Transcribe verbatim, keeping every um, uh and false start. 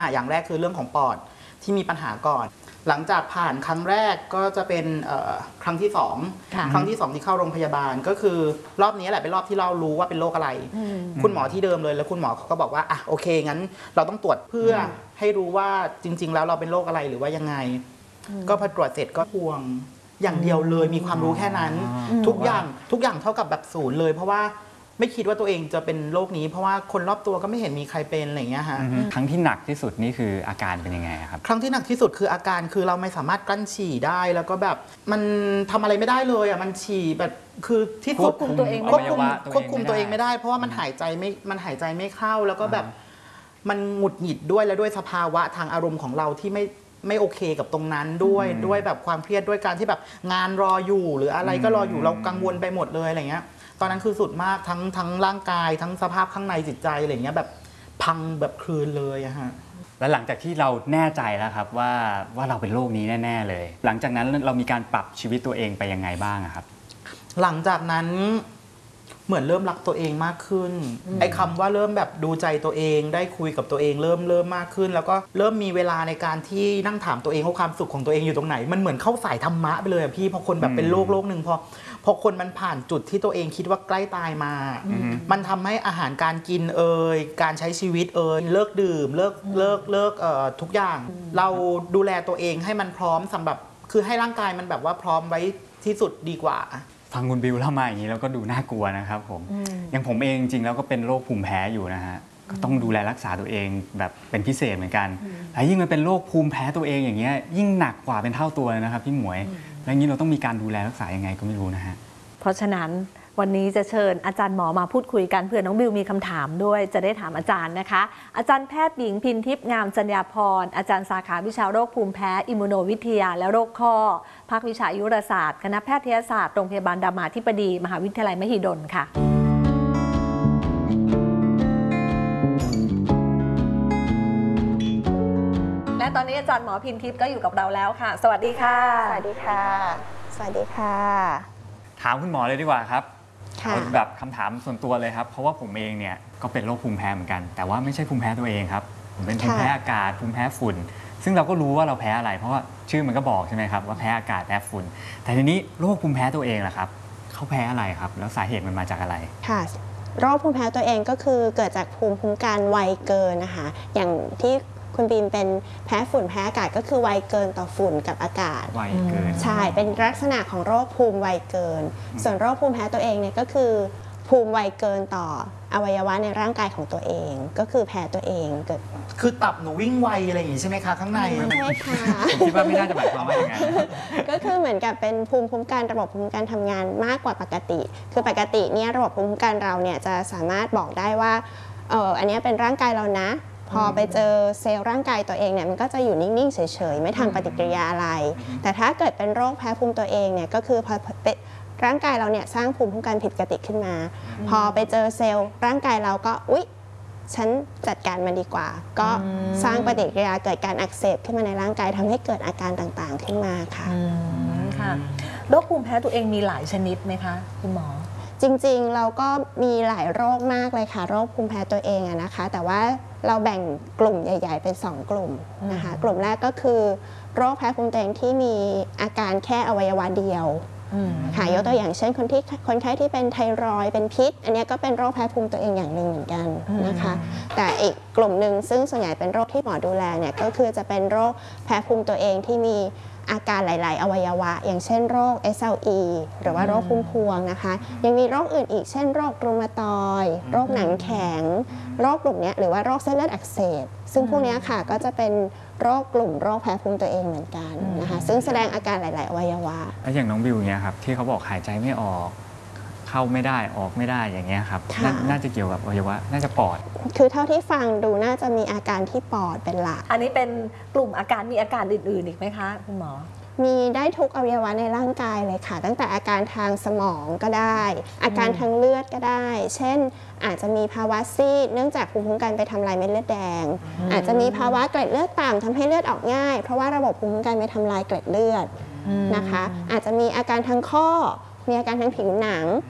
อย่างแรกคือเรื่องของปอดที่มีปัญหาก่อนหลังจากผ่านครั้งแรกก็จะเป็นครั้งที่สองครั้งที่สองที่เข้าโรงพยาบาลก็คือรอบนี้แหละเป็นรอบที่เรารู้ว่าเป็นโรคอะไรคุณหมอที่เดิมเลยแล้วคุณหมอเขาก็บอกว่าอ่ะโอเคงั้นเราต้องตรวจเพื่อให้รู้ว่าจริงๆแล้วเราเป็นโรคอะไรหรือว่ายังไงก็พอตรวจเสร็จก็ห่วงอย่างเดียวเลยมีความรู้แค่นั้นทุกอย่างทุกอย่างเท่ากับแบบศูนย์เลยเพราะว่าไม่คิดว่าตัวเองจะเป็นโรคนี้เพราะว่าคนรอบตัวก็ไม่เห็นมีใครเป็นอะไรอย่างเงี้ยฮะครั้งที่หนักที่สุดนี่คืออาการเป็นยังไงครับครั้งที่หนักที่สุดคืออาการคือเราไม่สามารถกลั้นฉี่ได้แล้วก็แบบมันทำอะไรไม่ได้เลยอ่ะมันฉี่แบบคือที่ควบคุมตัวเองควบคุมควบคุมตัวเองไม่ได้เพราะว่ามันหายใจไม่มันหายใจไม่เข้าแล้วก็แบบมันหงุดหงิดด้วยแล้วด้วยสภาวะทางอารมณ์ของเราที่ไม่ไม่โอเคกับตรงนั้นด้วยด้วยแบบความเครียดด้วยการที่แบบงานรออยู่หรืออะไรก็รออยู่เรากังวลไปหมดเลยอะไรเงี้ยตอนนั้นคือสุดมากทั้งทั้งร่างกายทั้งสภาพข้างในจิตใจอะไรเงี้ยแบบพังแบบคลืนเลยอะฮะแล้วหลังจากที่เราแน่ใจแล้วครับว่าว่าเราเป็นโรคนี้แน่ๆเลยหลังจากนั้นเรามีการปรับชีวิตตัวเองไปยังไงบ้างครับหลังจากนั้นเหมือนเริ่มรักตัวเองมากขึ้นไอ้คำว่าเริ่มแบบดูใจตัวเองได้คุยกับตัวเองเริ่มเริ่มมากขึ้นแล้วก็เริ่มมีเวลาในการที่นั่งถามตัวเองว่าความสุขของตัวเองอยู่ตรงไหนมันเหมือนเข้าสายธรรมะไปเลยอะพี่พอคนแบบเป็นโรคโรคหนึ่งพอพอคนมันผ่านจุดที่ตัวเองคิดว่าใกล้ตายมามันทำให้อาหารการกินเอ่ยการใช้ชีวิตเอ่ยเลิกดื่มเลิกเลิกเลิกเอ่อทุกอย่างเราดูแลตัวเองให้มันพร้อมสำหรับคือให้ร่างกายมันแบบว่าพร้อมไว้ที่สุดดีกว่าฟังคุณบิวเล่ามาอย่างนี้แล้วก็ดูน่ากลัวนะครับผมอย่างผมเองจริงๆแล้วก็เป็นโรคภูมิแพ้อยู่นะฮะก็ต้องดูแลรักษาตัวเองแบบเป็นพิเศษเหมือนกันแต่ยิ่งมันเป็นโรคภูมิแพ้ตัวเองอย่างเงี้ยยิ่งหนักกว่าเป็นเท่าตัวเลยนะครับพี่หมวยแล้วงี้เราต้องมีการดูแลรักษายังไงก็ไม่รู้นะฮะเพราะฉะนั้นวันนี้จะเชิญอาจารย์หมอมาพูดคุยกันเพื่อน้องบิวมีคำถามด้วยจะได้ถามอาจารย์นะคะอาจารย์แพทย์หญิงพินทิพย์งามจัญญาพรอาจารย์สาขาวิชาโรคภูมิแพ้อิมมูโนวิทยาและโรคข้อภาควิชาอายุรศาสตร์คณะแพทยศาสตร์โรงพยาบาลรามาธิบดีมหาวิทยาลัยมหิดลค่ะและตอนนี้อาจารย์หมอพินทิพย์ก็อยู่กับเราแล้วค่ะสวัสดีค่ะสวัสดีค่ะสวัสดีค่ะถามคุณหมอเลยดีกว่าครับเอาแบบคำถามส่วนตัวเลยครับเพราะว่าผมเองเนี่ยก็เป็นโรคภูมิแพ้เหมือนกันแต่ว่าไม่ใช่ภูมิแพ้ตัวเองครับผมเป็นภูมิแพ้อากาศภูมิแพ้ฝุ่นซึ่งเราก็รู้ว่าเราแพ้อะไรเพราะว่าชื่อมันก็บอกใช่ไหมครับว่าแพ้อากาศแพ้ฝุ่นแต่ทีนี้โรคภูมิแพ้ตัวเองล่ะครับเขาแพ้อะไรครับแล้วสาเหตุมันมาจากอะไรค่ะโรคภูมิแพ้ตัวเองก็คือเกิดจากภูมิคุ้มกันไวเกินนะคะอย่างที่คุณบีมเป็นแพ้ฝุ่นแพ้อากาศก็คือไวเกินต่อฝุ่นกับอากาศไวเกินใช่เป็นลักษณะของโรคภูมิไวเกินส่วนโรคภูมิแพ้ตัวเองเนี่ยก็คือภูมิไวเกินต่ออวัยวะในร่างกายของตัวเองก็คือแพ้ตัวเองเกิดคือตับหนูวิ่งไวอะไรอย่างงี้ใช่ไหมคะข้างในใช่ค่ะผมคิดว่าไม่น่าจะหมายความว่าอย่างนั้นก็คือเหมือนกับเป็นภูมิคุ้มกันระบบภูมิคุ้มกันทำงานมากกว่าปกติคือปกติเนี่ยระบบภูมิคุ้มกันเราเนี่ยจะสามารถบอกได้ว่าเอออันนี้เป็นร่างกายเรานะพอไปเจอเซลล์ร่างกายตัวเองเนี่ยมันก็จะอยู่นิ่งๆเฉยๆไม่ทำปฏิกิริยาอะไรแต่ถ้าเกิดเป็นโรคแพ้ภูมิตัวเองเนี่ยก็คือพอร่างกายเราเนี่ยสร้างภูมิคุ้มกันผิดปกติขึ้นมาพอไปเจอเซลล์ร่างกายเราก็อุ๊ยฉันจัดการมันดีกว่าก็สร้างปฏิกิริยาเกิดการอักเสบขึ้นมาในร่างกายทำให้เกิดอาการต่างๆขึ้นมาค่ะค่ะโรคภูมิแพ้ตัวเองมีหลายชนิดไหมคะคุณหมอจริงๆเราก็มีหลายโรคมากเลยค่ะโรคภูมิแพ้ตัวเองอะนะคะแต่ว่าเราแบ่งกลุ่มใหญ่ๆเป็นสองกลุ่มนะคะกลุ่มแรกก็คือโรคแพ้ภูมิตัวเองที่มีอาการแค่อวัยวะเดียวค่ะยกตัวอย่างเช่นคนที่คนไข้ที่เป็นไทรอยด์เป็นพิษอันนี้ก็เป็นโรคแพ้ภูมิตัวเองอย่างหนึ่งเหมือนกันนะคะแต่อีกกลุ่มหนึ่งซึ่งส่วนใหญ่เป็นโรคที่หมอดูแลเนี่ยก็คือจะเป็นโรคแพ้ภูมิตัวเองที่มีอาการหลายๆอวัยวะอย่างเช่นโรค เอส แอล อี หรือว่าโรคพุ่มพวงนะคะยังมีโรคอื่นอีกเช่นโรครูมาตอยด์โรคหนังแข็งโรคกลุ่มนี้หรือว่าโรคเส้นเลือดอักเสบซึ่งพวกนี้ค่ะก็จะเป็นโรคกลุ่มโรคแพ้ภูมิตัวเองเหมือนกันนะคะซึ่งแสดงอาการหลายๆอวัยวะแล้วอย่างน้องบิวเนี่ยครับที่เขาบอกหายใจไม่ออกเข้าไม่ได้ออกไม่ได้อย่างเงี้ยครับน่าจะเกี่ยวกับอวัยวะน่าจะปอดคือเท่าที่ฟังดูน่าจะมีอาการที่ปอดเป็นหลักอันนี้เป็นกลุ่มอาการมีอาการอื่นๆอีกไหมคะคุณหมอมีได้ทุกอวัยวะในร่างกายเลยค่ะตั้งแต่อาการทางสมองก็ได้อาการทางเลือดก็ได้เช่นอาจจะมีภาวะซีดเนื่องจากภูมิคุ้มกันไปทำลายเม็ดเลือดแดงอาจจะมีภาวะเกล็ดเลือดต่ำทำให้เลือดออกง่ายเพราะว่าระบบภูมิคุ้มกันไปทำลายเกล็ดเลือดนะคะอาจจะมีอาการทางข้อมีอาการทางผิวหนัง